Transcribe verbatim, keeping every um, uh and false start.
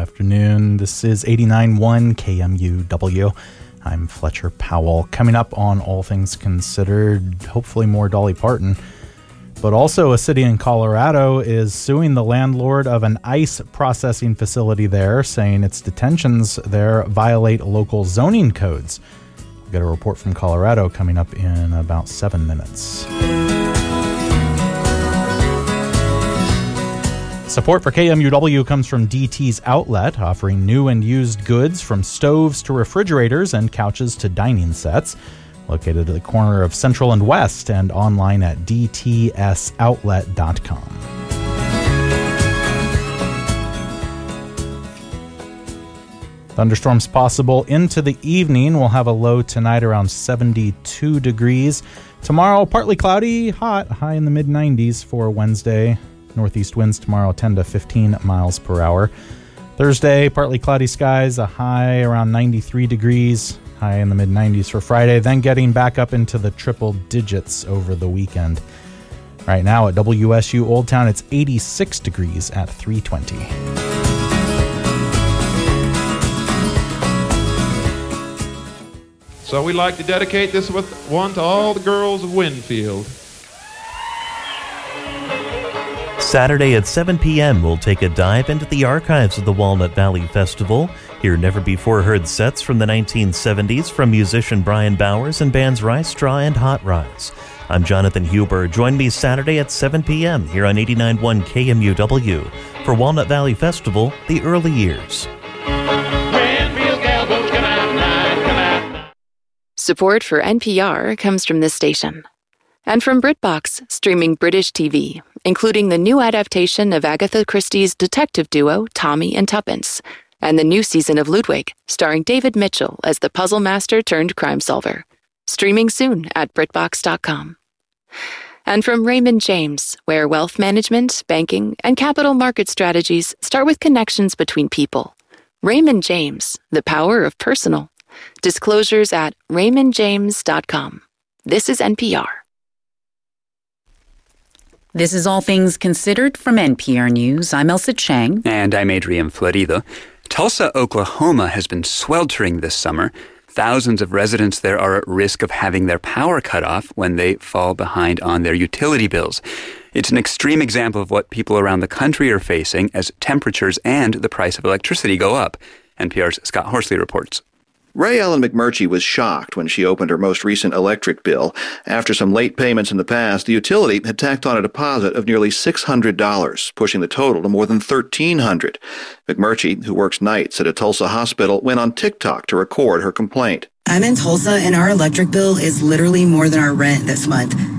afternoon. This is eighty-nine point one K M U W. I'm Fletcher Powell. Coming up on All Things Considered, hopefully more Dolly Parton. But also a city in Colorado is suing the landlord of an ICE processing facility there, saying its detentions there violate local zoning codes. We've got a report from Colorado coming up in about seven minutes. Support for K M U W comes from D T's Outlet, offering new and used goods from stoves to refrigerators and couches to dining sets. Located at the corner of Central and West and online at d t s outlet dot com. Thunderstorms possible into the evening. We'll have a low tonight around seventy-two degrees. Tomorrow, partly cloudy, hot, high in the mid nineties for Wednesday. Northeast winds tomorrow ten to fifteen miles per hour. Thursday, partly cloudy skies, a high around ninety-three degrees. High in the mid nineties for Friday, then getting back up into the triple digits over the weekend. Right now at W S U Old Town, it's eighty-six degrees at three twenty. So we'd like to dedicate this with one to all the girls of Winfield. Saturday at seven p.m., we'll take a dive into the archives of the Walnut Valley Festival. Hear never-before-heard sets from the nineteen seventies from musician Brian Bowers and bands Rye Straw and Hot Rise. I'm Jonathan Huber. Join me Saturday at seven p.m. here on eighty-nine point one K M U W for Walnut Valley Festival, The Early Years. Support for N P R comes from this station. And from BritBox, streaming British T V, including the new adaptation of Agatha Christie's detective duo Tommy and Tuppence, and the new season of Ludwig, starring David Mitchell as the puzzle master turned crime solver. Streaming soon at BritBox dot com. And from Raymond James, where wealth management, banking, and capital market strategies start with connections between people. Raymond James, the power of personal. Disclosures at raymond james dot com. This is N P R. This is All Things Considered from N P R News. I'm Elsa Chang. And I'm Adrian Florido. Tulsa, Oklahoma has been sweltering this summer. Thousands of residents there are at risk of having their power cut off when they fall behind on their utility bills. It's an extreme example of what people around the country are facing as temperatures and the price of electricity go up. N P R's Scott Horsley reports. Ray Ellen McMurtry was shocked when she opened her most recent electric bill. After some late payments in the past, the utility had tacked on a deposit of nearly six hundred dollars, pushing the total to more than thirteen hundred dollars. McMurtry, who works nights at a Tulsa hospital, went on TikTok to record her complaint. I'm in Tulsa, and our electric bill is literally more than our rent this month.